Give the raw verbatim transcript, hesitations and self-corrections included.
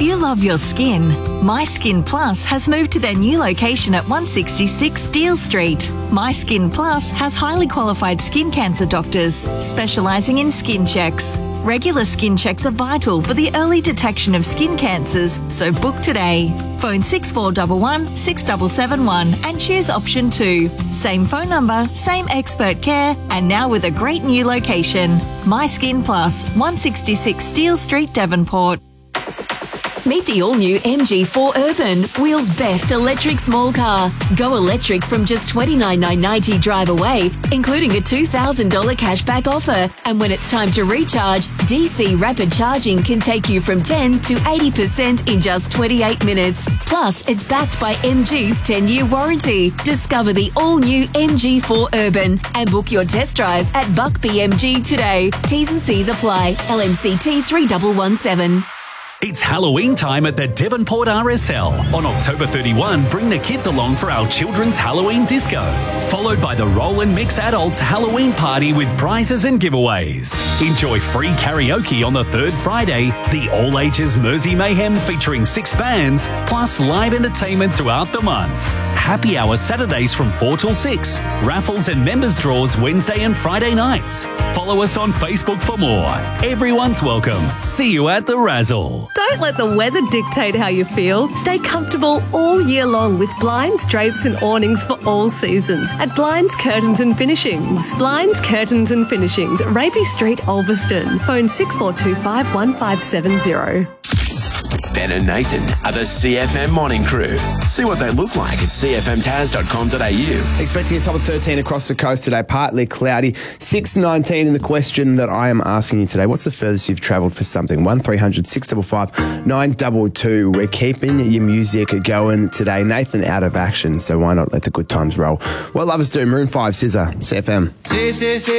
If you love your skin, My Skin Plus has moved to their new location at one sixty-six Steele Street. My Skin Plus has highly qualified skin cancer doctors specialising in skin checks. Regular skin checks are vital for the early detection of skin cancers, so book today. Phone six four one one, six seven seven one and choose option two. Same phone number, same expert care, and now with a great new location. My Skin Plus, one sixty-six Steele Street, Devonport. Meet the all-new M G four Urban, Wheels' best electric small car. Go electric from just twenty-nine thousand nine hundred ninety drive away, including a two thousand dollars cashback offer. And when it's time to recharge, D C rapid charging can take you from ten to eighty percent in just twenty-eight minutes. Plus, it's backed by M G's ten-year warranty. Discover the all-new M G four Urban and book your test drive at Buck B M G today. T's and C's apply. L M C T three one one seven. It's Halloween time at the Devonport R S L. On October thirty-first, bring the kids along for our children's Halloween disco, followed by the Roll and Mix Adults Halloween party with prizes and giveaways. Enjoy free karaoke on the third Friday, the all-ages Mersey Mayhem featuring six bands, plus live entertainment throughout the month. Happy hour Saturdays from four till six. Raffles and members draws Wednesday and Friday nights. Follow us on Facebook for more. Everyone's welcome. See you at the Razzle. Don't let the weather dictate how you feel. Stay comfortable all year long with blinds, drapes and awnings for all seasons at Blinds, Curtains and Finishings. Blinds, Curtains and Finishings, Raby Street, Ulverston. Phone six four two five, one five seven zero. Ben and Nathan are the C F M Morning Crew. See what they look like at c f m taz dot com dot a u. Expecting a top of thirteen across the coast today, partly cloudy. six nineteen in the question that I am asking you today. What's the furthest you've travelled for something? one three hundred, six five five, nine two two. We're keeping your music going today. Nathan out of action, so why not let the good times roll? What lovers do? Maroon five, Scissor, C F M.